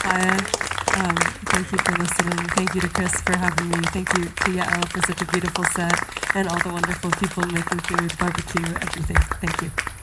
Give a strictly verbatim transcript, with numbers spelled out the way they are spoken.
Kaya. Um, thank you for listening. Thank you to Chris for having me. Thank you to Yael for such a beautiful set and all the wonderful people making food, barbecue, everything. Thank you.